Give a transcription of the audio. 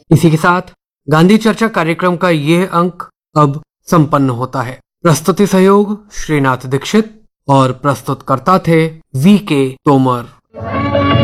इसी के साथ गांधी चर्चा कार्यक्रम का यह अंक अब संपन्न होता है। प्रस्तुति सहयोग श्रीनाथ दीक्षित और प्रस्तुतकर्ता थे वी के तोमर।